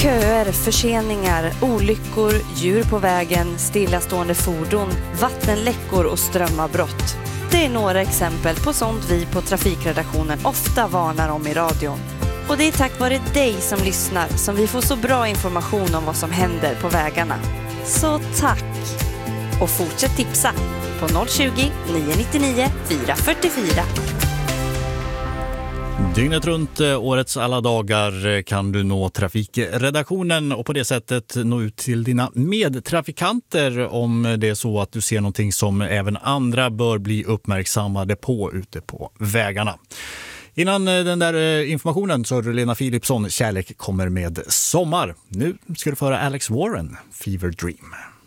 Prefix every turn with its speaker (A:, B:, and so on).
A: Köer, förseningar, olyckor, djur på vägen, stillastående fordon, vattenläckor och strömavbrott. Det är några exempel på sånt vi på Trafikredaktionen ofta varnar om i radion. Och det är tack vare dig som lyssnar som vi får så bra information om vad som händer på vägarna. Så tack! Och fortsätt tipsa på 020 999 444.
B: Dygnet runt, årets alla dagar kan du nå Trafikredaktionen och på det sättet nå ut till dina medtrafikanter om det är så att du ser någonting som även andra bör bli uppmärksammade på ute på vägarna. Innan den där informationen så har Lena Philipsson, Kärlek kommer med sommar. Nu ska du föra Alex Warren, Fever Dream.